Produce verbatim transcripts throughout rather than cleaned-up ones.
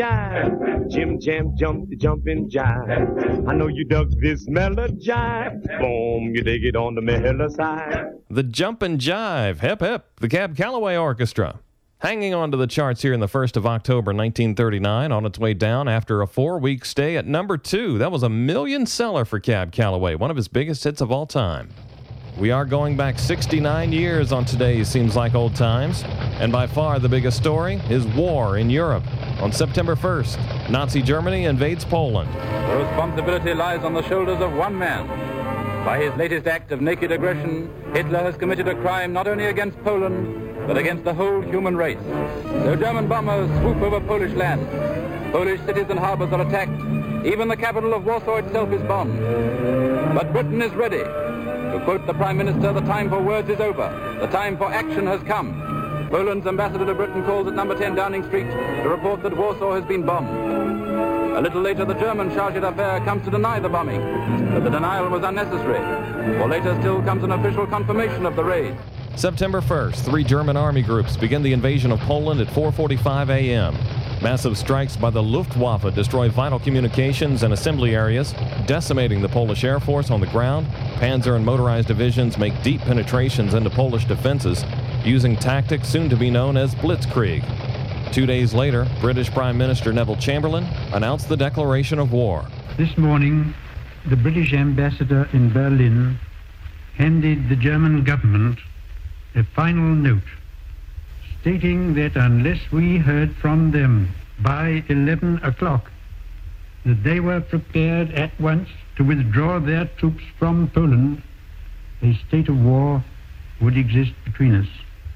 jive. Jim Jam jump the jumping jive. I know you dug this melody jive. Boom, you dig it on the melody side. The Jumpin' Jive, hip hip, the Cab Calloway Orchestra. Hanging on to the charts here in the first of October nineteen thirty-nine, on its way down after a four-week stay at number two. That was a million seller for Cab Calloway, one of his biggest hits of all time. We are going back sixty-nine years on today's Seems Like Old Times, and by far the biggest story is war in Europe. On September first, Nazi Germany invades Poland. The responsibility lies on the shoulders of one man. By his latest act of naked aggression, Hitler has committed a crime not only against Poland, but against the whole human race. So German bombers swoop over Polish land. Polish cities and harbors are attacked. Even the capital of Warsaw itself is bombed. But Britain is ready. To quote the Prime Minister, the time for words is over. The time for action has come. Poland's ambassador to Britain calls at number ten Downing Street to report that Warsaw has been bombed. A little later, the German charge d'affaires comes to deny the bombing. But the denial was unnecessary. For later still comes an official confirmation of the raid. September first, three German army groups begin the invasion of Poland at four forty-five a.m. Massive strikes by the Luftwaffe destroy vital communications and assembly areas, decimating the Polish Air Force on the ground. Panzer and motorized divisions make deep penetrations into Polish defenses, using tactics soon to be known as Blitzkrieg. Two days later, British Prime Minister Neville Chamberlain announced the declaration of war. This morning, the British ambassador in Berlin handed the German government a final note stating that unless we heard from them by eleven o'clock, that they were prepared at once to withdraw their troops from Poland, a state of war would exist between us.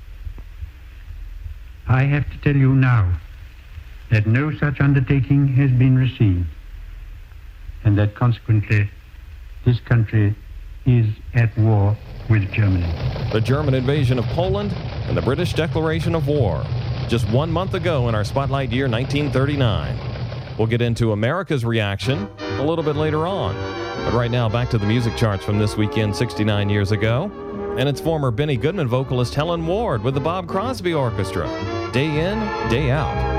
I have to tell you now that no such undertaking has been received, and that consequently this country is at war with Germany. The German invasion of Poland and the British declaration of war. Just one month ago in our spotlight year, nineteen thirty-nine. We'll get into America's reaction a little bit later on. But right now, back to the music charts from this weekend sixty-nine years ago. And it's former Benny Goodman vocalist Helen Ward with the Bob Crosby Orchestra. Day in, day out.